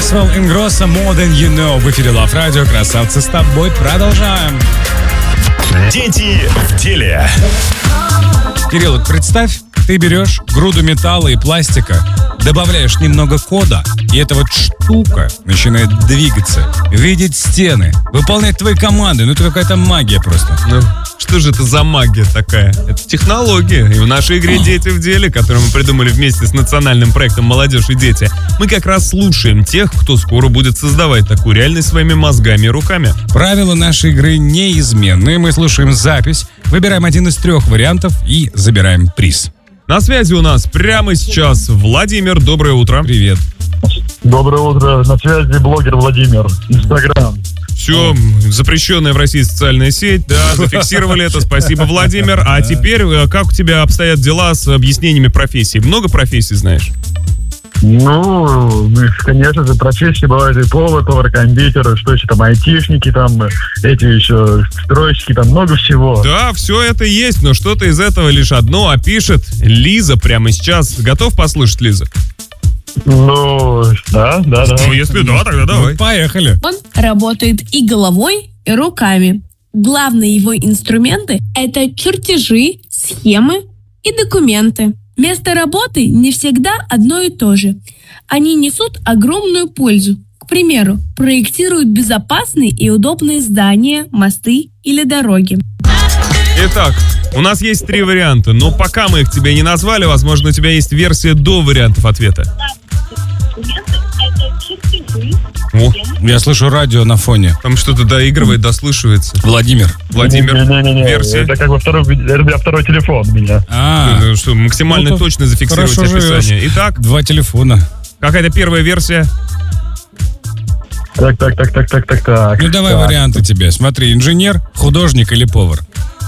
Maxwell Ingrosso, More Than You Know. В эфире Love Radio. Красавцы, с тобой продолжаем. Дети в деле. Кирилл, вот представь, ты берешь груду металла и пластика, добавляешь немного кода, и эта вот штука начинает двигаться, видеть стены, выполнять твои команды. Ну, это какая-то магия просто. Ну, что же это за магия такая? Это технология. И в нашей игре «Дети в деле», которую мы придумали вместе с национальным проектом «Молодежь и дети», мы как раз слушаем тех, кто скоро будет создавать такую реальность своими мозгами и руками. Правила нашей игры неизменны. Мы слушаем запись, выбираем один из 3 вариантов и забираем приз. На связи у нас прямо сейчас Владимир. Доброе утро. Привет. Доброе утро. На связи блогер Владимир. Инстаграм. Все, запрещенная в России социальная сеть, да, зафиксировали это. Спасибо, Владимир. А теперь, как у тебя обстоят дела с объяснениями профессий? Много профессий знаешь? Ну, конечно же, профессии бывают и повар, кондитер, что еще там, айтишники, там, эти еще стройщики, там много всего. Да, все это есть, но что-то из этого лишь одно опишет Лиза прямо сейчас. Готов послушать, Лиза? Ну, да. Ну, если да, тогда давай. Ну, поехали. Он работает и головой, и руками. Главные его инструменты – это чертежи, схемы и документы. Место работы не всегда одно и то же. Они несут огромную пользу. К примеру, проектируют безопасные и удобные здания, мосты или дороги. Итак, у нас есть 3 варианта, но пока мы их тебе не назвали, возможно, у тебя есть версия до вариантов ответа. О, я слышу радио на фоне. Там что-то доигрывает, дослышивается. Владимир. Не-не-не, версия. это как бы второй телефон у меня. Ну, что, максимально Ну, точно зафиксировать хорошо описание. живешь. Итак, 2 телефона. какая-то первая версия? Так. Ну, давай Так. варианты тебе. Смотри, инженер, художник или повар?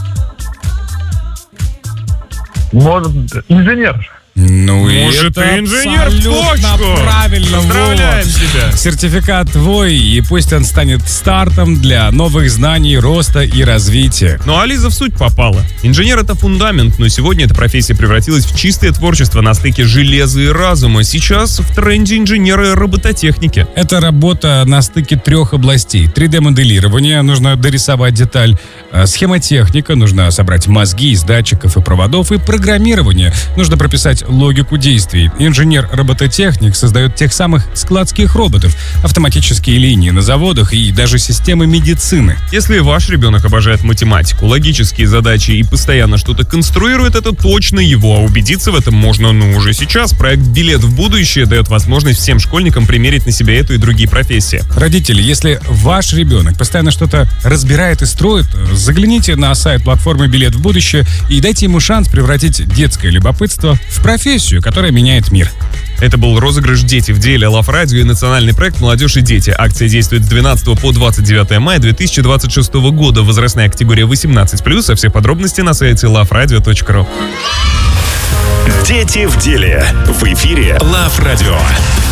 Может, инженер. Ну, Может, это ты инженер в абсолютно точку. правильно. Поздравляем вот. тебя. Сертификат твой, и пусть он станет стартом для новых знаний, роста и развития. Ну, а Лиза в суть попала. Инженер — это фундамент, но сегодня эта профессия превратилась в чистое творчество на стыке железа и разума. Сейчас в тренде инженеры робототехники. Это работа на стыке 3 областей. 3D-моделирование, нужно дорисовать деталь. Схемотехника, нужно собрать мозги из датчиков и проводов. И программирование, нужно прописать логику действий. Инженер-робототехник создает тех самых складских роботов, автоматические линии на заводах и даже системы медицины. Если ваш ребенок обожает математику, логические задачи и постоянно что-то конструирует, это точно его. А убедиться в этом можно, уже сейчас. Проект «Билет в будущее» дает возможность всем школьникам примерить на себя эту и другие профессии. Родители, если ваш ребенок постоянно что-то разбирает и строит, загляните на сайт платформы «Билет в будущее» и дайте ему шанс превратить детское любопытство в профессию, которая меняет мир. Это был розыгрыш «Дети в деле», Love Radio и национальный проект «Молодежь и дети». Акция действует с 12 по 29 мая 2026 года. Возрастная категория 18+, а все подробности на сайте loveradio.ru. Дети в деле. В эфире Love Radio.